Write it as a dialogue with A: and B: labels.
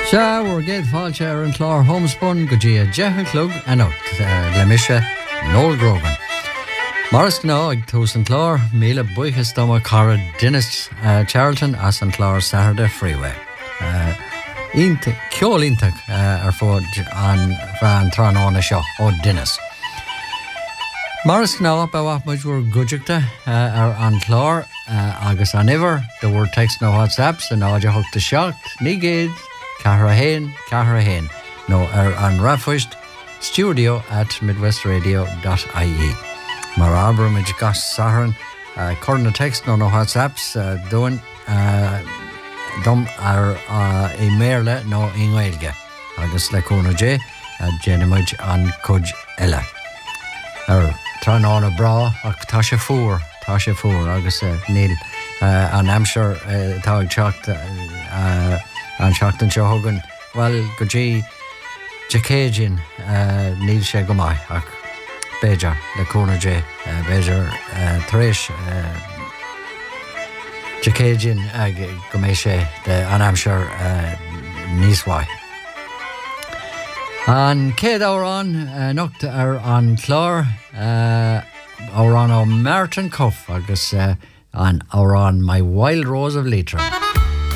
A: We're get fáilte ar an chlár homespun go dtí a deachlug anocht le mise Noel Grogan. Maras gná ag tús an chlár míle buchas dama cara Dennis Charlton as an chlár Saturday Freeway. Ceolíntaach ar fód an bhean tránána seo ó Dennis. Maras gná bhah muidúir guideachta ar an chlár agus an iver the word text no WhatsApp san áide thugta seacht ní géad Cahra Hain. No, an rafuist studio@midwestradio.ie. Mar arbor mid gas saharan corna text no WhatsApps doin dom ar e merle no ingweilge. Agus le cona J genimid an cuj ella. Tran on a bra ach tasha four agus Neil an Amshire tag chocht an seachtain seo thugann well go dtí Jacadian níl sé go maith ach Béidir le cúna J Béidir taréis Jacadian go mé sé an Amshire níos mhaith. An céad árán nochta ar an chlár árán ó Merton Cuff agus an árán My Wild Rose of Leitrim.